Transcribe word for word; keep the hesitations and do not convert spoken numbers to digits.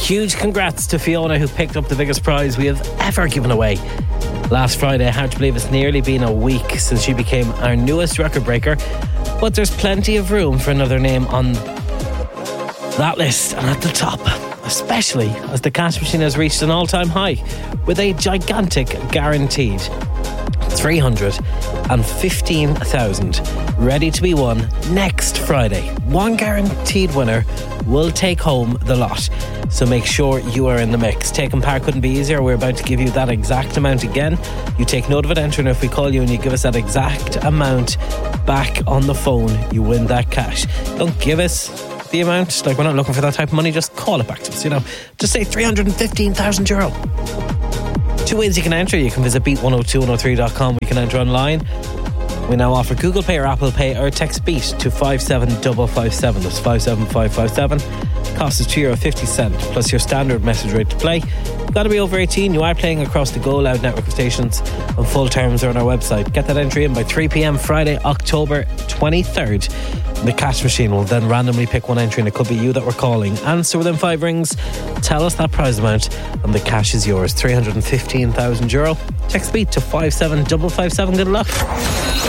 Huge congrats to Fiona, who picked up the biggest prize we have ever given away. Last Friday, hard to believe it's nearly been a week since she became our newest record breaker, but there's plenty of room for another name on that list and at the top, especially as the cash machine has reached an all-time high with a gigantic guaranteed three hundred fifteen thousand ready to be won next Friday. One guaranteed winner will take home the lot, so make sure you are in the mix. Taking part couldn't be easier. We're about to give you that exact amount again. You take note of it, enter, and if we call you and you give us that exact amount back on the phone, you win that cash. Don't give us the amount, like, we're not looking for that type of money. Just call it back to us, you know. Just say three hundred fifteen thousand euro. Two ways you can enter. You can visit beat one oh two one oh three dot com. You can enter online. We now offer Google Pay or Apple Pay, or text BEAT to five seven five five seven. That's five seven five five seven. Cost is two euro fifty plus your standard message rate to play. You've got to be over eighteen. You are playing across the Go Loud network of stations, and full terms are on our website. Get that entry in by three p.m. Friday, October twenty-third. The cash machine will then randomly pick one entry, and it could be you that we're calling. Answer within five rings, tell us that prize amount, and the cash is yours. three hundred fifteen thousand euro. Text BEAT to five seven five five seven. Good luck.